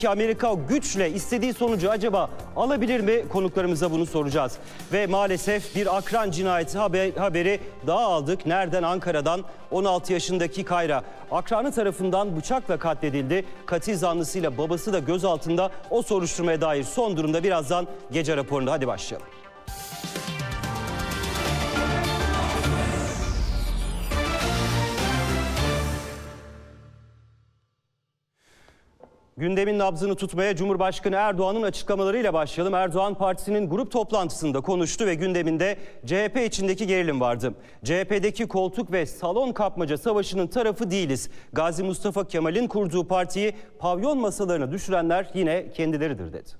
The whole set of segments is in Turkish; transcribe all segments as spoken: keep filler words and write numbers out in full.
Amerika güçle istediği sonucu acaba alabilir mi? Konuklarımıza bunu soracağız. Ve maalesef bir akran cinayeti haber, haberi daha aldık. Nereden? Ankara'dan. on altı yaşındaki Kayra akranı tarafından bıçakla katledildi. Katil zanlısıyla babası da gözaltında. O soruşturmaya dair son durumda birazdan gece raporunda. Hadi başlayalım. Gündemin nabzını tutmaya Cumhurbaşkanı Erdoğan'ın açıklamalarıyla başlayalım. Erdoğan partisinin grup toplantısında konuştu ve gündeminde C H P içindeki gerilim vardı. C H P'deki koltuk ve salon kapmaca savaşının tarafı değiliz. Gazi Mustafa Kemal'in kurduğu partiyi pavyon masalarına düşürenler yine kendileridir dedi.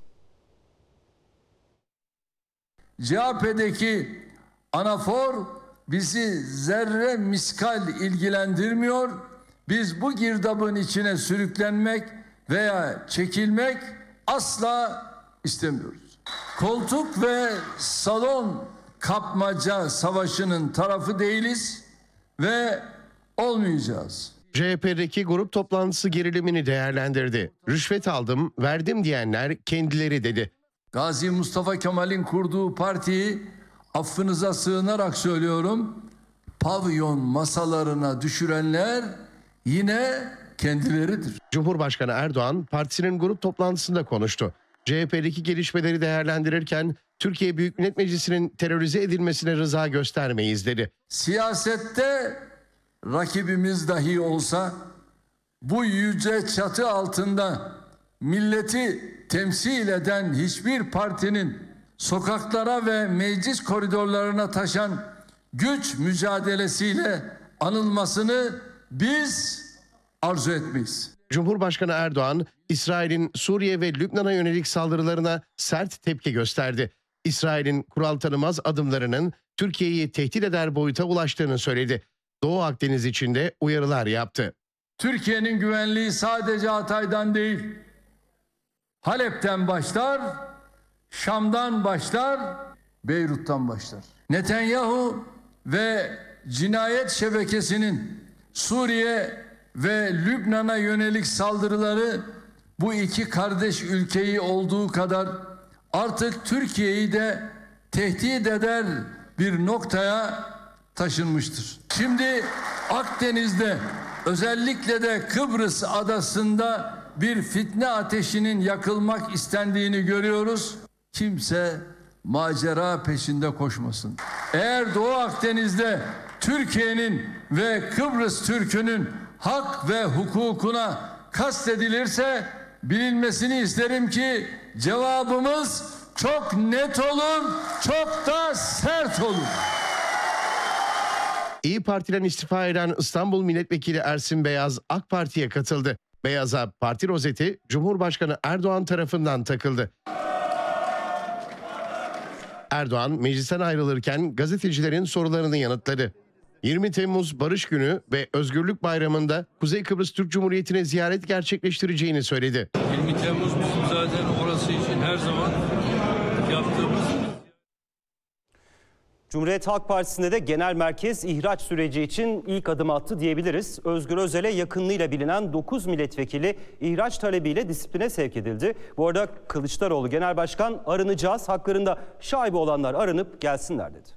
C H P'deki anafor bizi zerre miskal ilgilendirmiyor. Biz bu girdabın içine sürüklenmek veya çekilmek asla istemiyoruz. Koltuk ve salon kapmaca savaşının tarafı değiliz ve olmayacağız. C H P'deki grup toplantısı gerilimini değerlendirdi. Rüşvet aldım, verdim diyenler kendileri dedi. Gazi Mustafa Kemal'in kurduğu partiyi affınıza sığınarak söylüyorum, pavyon masalarına düşürenler yine kendileridir. Cumhurbaşkanı Erdoğan partisinin grup toplantısında konuştu. C H P'deki gelişmeleri değerlendirirken Türkiye Büyük Millet Meclisi'nin terörize edilmesine rıza göstermeyiz dedi. Siyasette rakibimiz dahi olsa bu yüce çatı altında milleti temsil eden hiçbir partinin sokaklara ve meclis koridorlarına taşan güç mücadelesiyle anılmasını biz arzu etmeyiz. Cumhurbaşkanı Erdoğan, İsrail'in Suriye ve Lübnan'a yönelik saldırılarına sert tepki gösterdi. İsrail'in kural tanımaz adımlarının Türkiye'yi tehdit eder boyuta ulaştığını söyledi. Doğu Akdeniz için de uyarılar yaptı. Türkiye'nin güvenliği sadece Hatay'dan değil, Halep'ten başlar, Şam'dan başlar, Beyrut'tan başlar. Netanyahu ve cinayet şebekesinin Suriye ve Lübnan'a yönelik saldırıları bu iki kardeş ülkeyi olduğu kadar artık Türkiye'yi de tehdit eder bir noktaya taşınmıştır. Şimdi Akdeniz'de, özellikle de Kıbrıs adasında bir fitne ateşinin yakılmak istendiğini görüyoruz. Kimse macera peşinde koşmasın. Eğer Doğu Akdeniz'de Türkiye'nin ve Kıbrıs Türk'ünün hak ve hukukuna kastedilirse bilinmesini isterim ki cevabımız çok net olur, çok da sert olur. İYİ Parti'den istifa eden İstanbul Milletvekili Ersin Beyaz AK Parti'ye katıldı. Beyaz'a parti rozeti Cumhurbaşkanı Erdoğan tarafından takıldı. Erdoğan meclisten ayrılırken gazetecilerin sorularını yanıtladı. yirmi Temmuz Barış Günü ve Özgürlük Bayramı'nda Kuzey Kıbrıs Türk Cumhuriyeti'ne ziyaret gerçekleştireceğini söyledi. yirmi Temmuz bizim zaten orası için her zaman yaptığımız. Cumhuriyet Halk Partisi'nde de genel merkez ihraç süreci için ilk adım attı diyebiliriz. Özgür Özel'e yakınlığıyla bilinen dokuz milletvekili ihraç talebiyle disipline sevk edildi. Bu arada Kılıçdaroğlu Genel Başkan arınacağız, haklarında şaibe olanlar aranıp gelsinler dedi.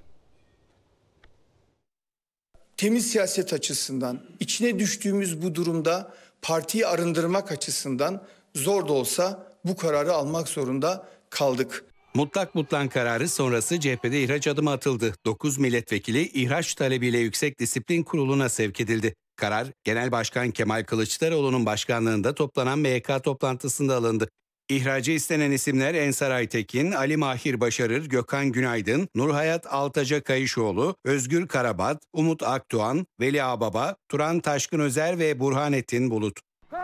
Temiz siyaset açısından, içine düştüğümüz bu durumda partiyi arındırmak açısından zor da olsa bu kararı almak zorunda kaldık. Mutlak mutlak kararı sonrası C H P'de ihraç adımı atıldı. dokuz milletvekili ihraç talebiyle Yüksek Disiplin Kurulu'na sevk edildi. Karar, Genel Başkan Kemal Kılıçdaroğlu'nun başkanlığında toplanan M Y K toplantısında alındı. İhracı istenen isimler Ensar Aytekin, Ali Mahir Başarır, Gökhan Günaydın, Nurhayat Altaca Kayışoğlu, Özgür Karabat, Umut Akdoğan, Veli Ağbaba, Turan Taşkın Özer ve Burhanettin Bulut.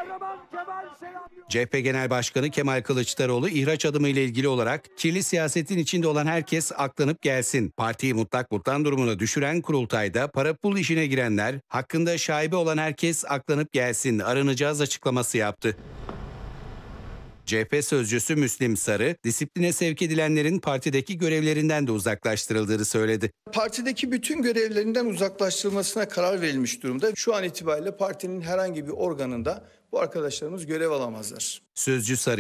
C H P Genel Başkanı Kemal Kılıçdaroğlu ihraç adımı ile ilgili olarak kirli siyasetin içinde olan herkes aklanıp gelsin. Partiyi mutlak mutlak durumuna düşüren kurultayda para pul işine girenler, hakkında şaibe olan herkes aklanıp gelsin, arınacağız açıklaması yaptı. C H P sözcüsü Müslim Sarı, disipline sevk edilenlerin partideki görevlerinden de uzaklaştırıldığını söyledi. Partideki bütün görevlerinden uzaklaştırılmasına karar verilmiş durumda. Şu an itibariyle partinin herhangi bir organında bu arkadaşlarımız görev alamazlar. Sözcü Sarı